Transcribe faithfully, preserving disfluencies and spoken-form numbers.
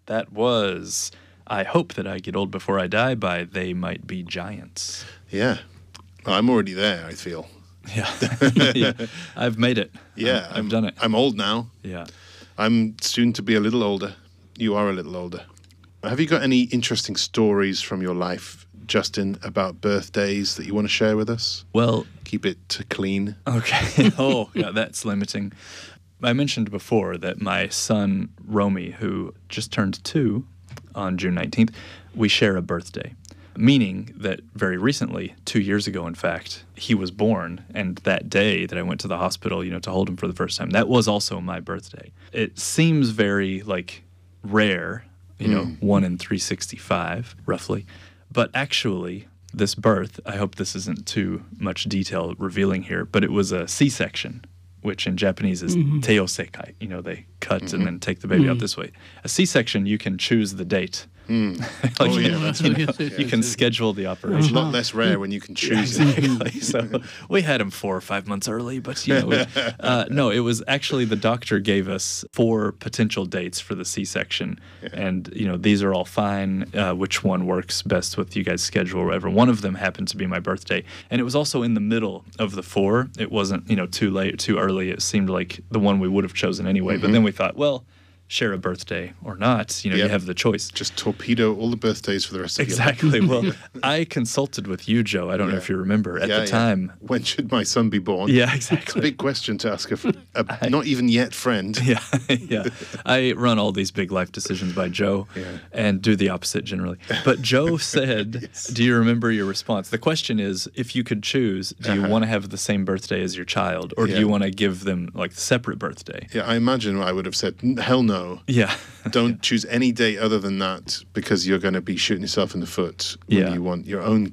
That was I Hope That I Get Old Before I Die by They Might Be Giants. Yeah. Well, I'm already there, I feel. Yeah. yeah. I've made it. Yeah. I've done it. I'm old now. Yeah. I'm soon to be a little older. You are a little older. Have you got any interesting stories from your life, Justin, about birthdays that you want to share with us? Well, keep it clean. Okay. Oh, yeah, that's limiting. I mentioned before that my son, Romy, who just turned two on June nineteenth, we share a birthday. Meaning that very recently, two years ago, in fact, he was born. And that day that I went to the hospital, you know, to hold him for the first time, that was also my birthday. It seems very, like, rare, you know, Mm. one in three sixty-five, roughly. But actually, this birth, I hope this isn't too much detail revealing here, but it was a C-section, which in Japanese is Mhm. teosekai. You know, they cut Mhm. and then take the baby out Mhm. this way. A C-section, you can choose the date. Mm. Like, Oh, you yeah, know, that's you right. know, Yes, yes, you yes, can yes. schedule the It's a operation. lot less rare when you can Yeah, choose it. exactly. So we had him four or five months early, but you know, we- uh, no, it was actually the doctor gave us four potential dates for the C-section, Yeah. and you know these are all fine. Uh, which one works best with you guys' schedule or whatever? One of them happened to be my birthday, and it was also in the middle of the four. It wasn't you know too late, too early. It seemed like the one we would have chosen anyway. But Mhm. then we thought, well, share a birthday or not. You know, Yep. you have the choice. Just torpedo all the birthdays for the rest of your life. Exactly. Well, I consulted with you, Joe. I don't know Yeah. if you remember at Yeah, the yeah. time. When should my son be born? Yeah, It's exactly. a big question to ask a, f- a not even yet friend. Yeah, yeah. I run all these big life decisions by Joe Yeah. and do the opposite generally. But Joe said, Yes. do you remember your response? The question is, if you could choose, do you Uh-huh. want to have the same birthday as your child or do Yeah. you want to give them like separate birthday? Yeah, I imagine I would have said, "N- hell no. Yeah. Don't choose any date other than that because you're going to be shooting yourself in the foot when Yeah. you want your own